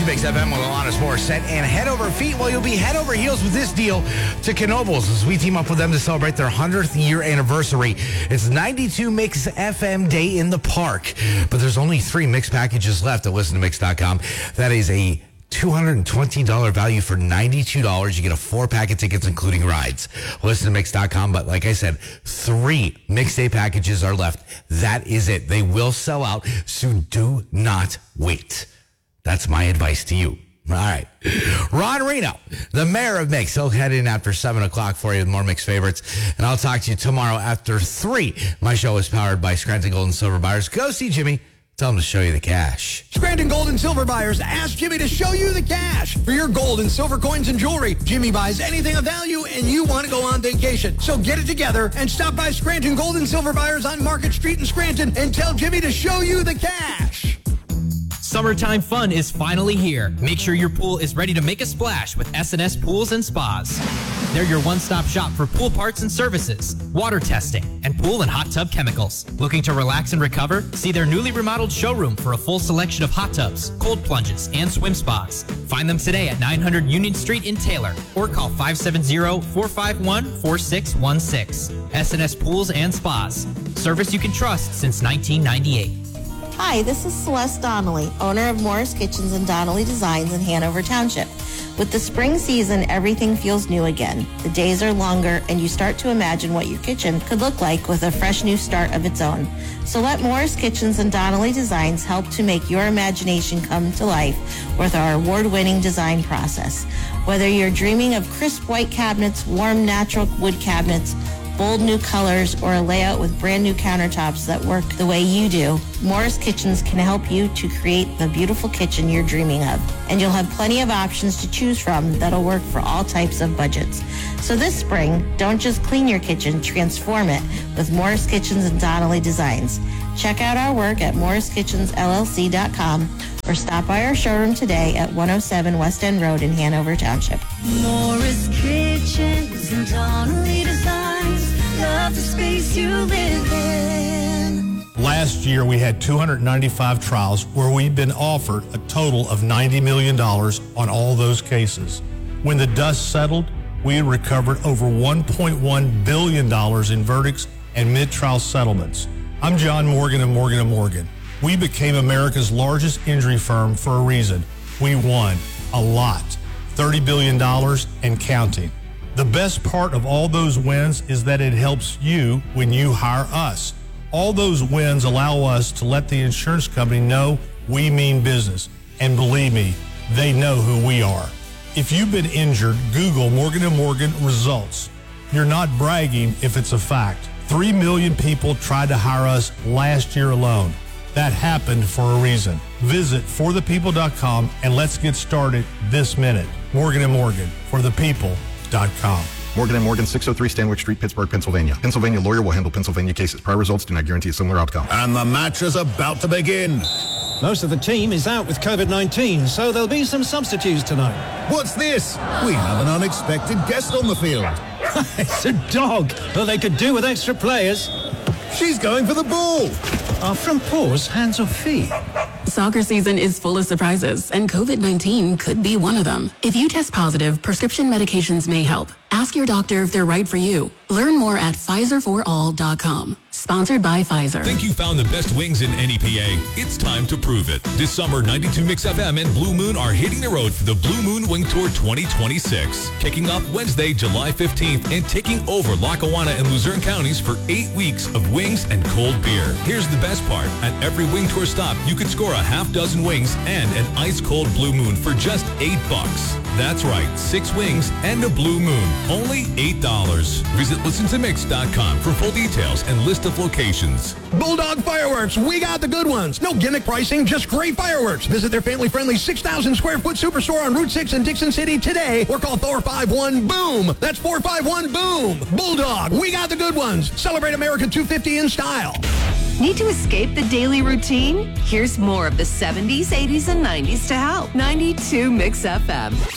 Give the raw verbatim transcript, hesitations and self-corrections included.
Mix F M with Alanis Morissette. And head over feet, well, you'll be head over heels with this deal to Knoebels as we team up with them to celebrate their hundredth year anniversary. It's ninety-two Mix F M Day in the park. But there's only three Mix packages left at listen to mix dot com. That is a two hundred twenty dollars value for ninety-two dollars. You get a four-pack of tickets, including rides. listen to mix dot com. But like I said, three Mix Day packages are left. That is it. They will sell out, so do not wait. That's my advice to you. All right. Ron Reno, the mayor of Mix. He'll head in after seven o'clock for you with more Mix favorites. And I'll talk to you tomorrow after three. My show is powered by Scranton Gold and Silver Buyers. Go see Jimmy. Tell him to show you the cash. Scranton Gold and Silver Buyers ask Jimmy to show you the cash. For your gold and silver coins and jewelry, Jimmy buys anything of value and you want to go on vacation. So get it together and stop by Scranton Gold and Silver Buyers on Market Street in Scranton and tell Jimmy to show you the cash. Summertime fun is finally here. Make sure your pool is ready to make a splash with S and S Pools and Spas. They're your one-stop shop for pool parts and services, water testing, and pool and hot tub chemicals. Looking to relax and recover? See their newly remodeled showroom for a full selection of hot tubs, cold plunges, and swim spas. Find them today at nine hundred Union Street in Taylor or call five seven zero, four five one, four six one six. S and S Pools and Spas. Service you can trust since nineteen ninety-eight. Hi, this is Celeste Donnelly, owner of Morris Kitchens and Donnelly Designs in Hanover Township. With the spring season, everything feels new again. The days are longer, and you start to imagine what your kitchen could look like with a fresh new start of its own. So let Morris Kitchens and Donnelly Designs help to make your imagination come to life with our award-winning design process. Whether you're dreaming of crisp white cabinets, warm natural wood cabinets, bold new colors, or a layout with brand new countertops that work the way you do, Morris Kitchens can help you to create the beautiful kitchen you're dreaming of. And you'll have plenty of options to choose from that'll work for all types of budgets. So this spring, don't just clean your kitchen, transform it with Morris Kitchens and Donnelly Designs. Check out our work at morris kitchens l l c dot com or stop by our showroom today at one oh seven West End Road in Hanover Township. Morris Kitchens and Donnelly Designs. Love the space you live in. Last year, we had two hundred ninety-five trials where we've been offered a total of ninety million dollars on all those cases. When the dust settled, we recovered over one point one billion dollars in verdicts and mid-trial settlements. I'm John Morgan of Morgan and Morgan. We became America's largest injury firm for a reason. We won a lot, thirty billion dollars and counting. The best part of all those wins is that it helps you when you hire us. All those wins allow us to let the insurance company know we mean business. And believe me, they know who we are. If you've been injured, Google Morgan and Morgan results. You're not bragging if it's a fact. Three million people tried to hire us last year alone. That happened for a reason. Visit for the people dot com and let's get started this minute. Morgan and Morgan, for the people dot com. Morgan and Morgan, six oh three Stanwick Street, Pittsburgh, Pennsylvania. Pennsylvania lawyer will handle Pennsylvania cases. Prior results do not guarantee a similar outcome. And the match is about to begin. Most of the team is out with covid nineteen, so there'll be some substitutes tonight. What's this? We have an unexpected guest on the field. It's a dog. Well, they could do with extra players. She's going for the ball. Are front paws hands or feet? Soccer season is full of surprises, and covid nineteen could be one of them. If you test positive, prescription medications may help. Ask your doctor if they're right for you. Learn more at Pfizer for all dot com. Sponsored by Pfizer. Think you found the best wings in N E P A? It's time to prove it. This summer, ninety-two Mix F M and Blue Moon are hitting the road for the Blue Moon Wing Tour twenty twenty-six. Kicking off Wednesday, July fifteenth, and taking over Lackawanna and Luzerne counties for eight weeks of wings and cold beer. Here's the best part. At every Wing Tour stop, you can score a half dozen wings and an ice-cold Blue Moon for just eight bucks. That's right, six wings and a Blue Moon. Only eight dollars. Visit listen to mix dot com for full details and list of locations. Bulldog Fireworks, we got the good ones. No gimmick pricing, just great fireworks. Visit their family-friendly six thousand square foot superstore on Route six in Dixon City today or call four five one BOOM. That's four five one BOOM. Bulldog, we got the good ones. Celebrate America two fifty in style. Need to escape the daily routine? Here's more of the seventies, eighties, and nineties to help. ninety-two Mix F M.